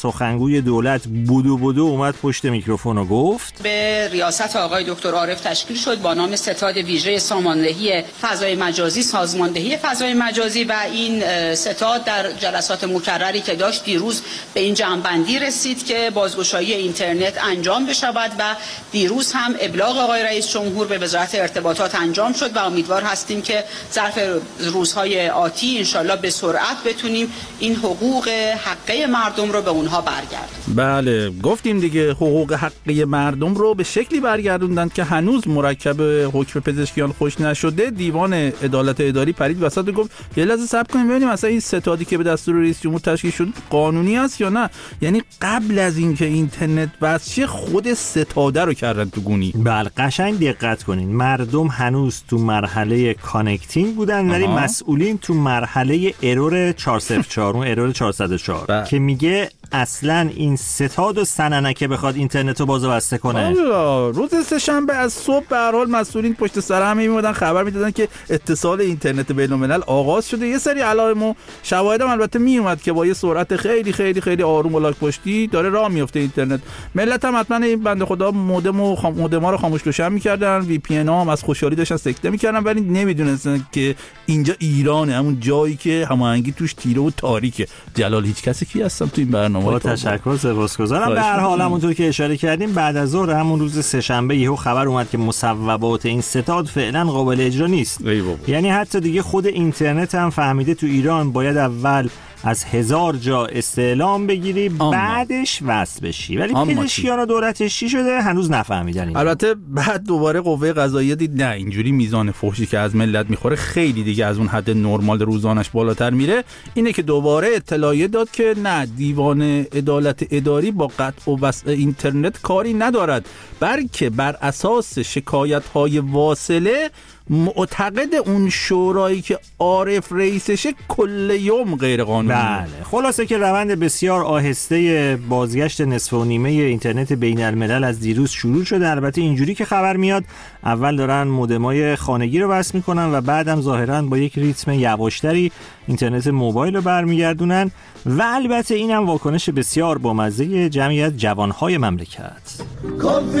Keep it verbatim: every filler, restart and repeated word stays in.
سخنگوی دولت بودو بودو اومد پشت میکروفون و گفت به ریاست آقای دکتر عارف تشکیل شد با نام ستاد ویژه ساماندهی فضای مجازی، سازماندهی فضای مجازی، و این ستاد در جلسات مکرری که داشت دیروز به این جمع‌بندی رسید که بازگشایی اینترنت انجام بشود و دیروز هم ابلاغ آقای رئیس جمهور به وزارت ارتباطات انجام شد و امیدوار هستیم که ظرف روزهای آتی انشالله به سرعت بتونیم این حقوق حقه مردم رو به اونها برگردونیم. بله گفتیم دیگه، حقوق حقه مردم رو به شکلی برگردوندن که هنوز مرکب حکم پزشکیان خوش نشده. دیوان عدالت اداری پرید وسط و گفت یه لحظه صبر کنیم ببینیم اصلا این ستادی که به دستور رئیس جمهور تشکیل شد قانونی است یا نه. یعنی قبل از اینکه اینترنت بس شه خود ستاده رو کردن تو گونی. بله قشنگ دقت کنین، مردم هنوز تو مرحله کانکتینگ بودن ولی مسئولین تو مرحله ارور چهارصد و چهار، اون ارور چهارصد و چهار که میگه اصلا این ستاد و سننه که بخواد اینترنت رو باز و بسته کنه. والا روز سه‌شنبه از صبح به هر حال مسئولین پشت سر هم میمودن خبر میدادن که اتصال اینترنت بین الملل آغاز شده. یه سری علائم و شواهد هم البته میومد که با یه سرعت خیلی خیلی خیلی آروم و لاک پشتی داره راه میفته اینترنت. ملت هم حتما این بنده خدا مودم و خام... مودما رو خاموش روشن میکردن، وی پی ان ها هم از خوشحالی داشتن سکته میکردن، ولی نمیدونستن که اینجا ایرانه، همون جایی که هماهنگی توش تیره و تاریکه. جلال هیچ کسی کی هستم تو این برنامه. با تشکر سپاسگزارم. به هر حال همونطور که اشاره کردیم بعد از ظهر همون روز سه‌شنبه یهو خبر اومد که مصوبات این ستاد فعلا قابل اجرا نیست. یعنی حتی دیگه خود اینترنت هم فهمیده تو ایران باید اول از هزار جا استعلام بگیری آما. بعدش وصل بشی، ولی پزشکیان و دولتش چی شده هنوز نفهمیدن این. البته بعد دوباره قوه قضاییه دید نه اینجوری میزان فحشی که از ملت میخوره خیلی دیگه از اون حد نرمال روزانش بالاتر میره. اینه که دوباره اطلاعیه داد که نه، دیوان عدالت اداری با قطع و وصل اینترنت کاری ندارد، بلکه بر اساس شکایت‌های واصله معتقد اون شورایی که عارف رئیسشه کل یوم غیر قانونی. بله خلاصه که روند بسیار آهسته بازگشت نصف و نیمه اینترنت بین الملل از دیروز شروع شده. البته اینجوری که خبر میاد اول دارن مودمای خانگی رو وصل میکنن و بعدم ظاهرا با یک ریتم یواشتری اینترنت موبایل رو برمیگردونن و البته اینم واکنش بسیار بامزه جمعیت جوانهای مملکت.